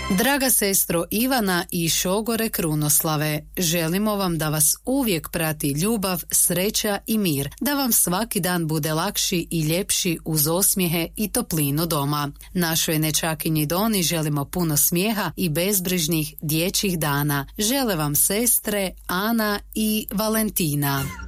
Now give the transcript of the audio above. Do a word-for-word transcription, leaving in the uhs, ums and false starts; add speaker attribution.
Speaker 1: Draga sestro Ivana i šogore Krunoslave, želimo vam da vas uvijek prati ljubav, sreća i mir, da vam svaki dan bude lakši i ljepši uz osmijehe i toplinu doma. Našoj nečakinji Doni želimo puno smijeha i bezbrižnih dječjih dana. Žele vam sestre Ana i Valentina.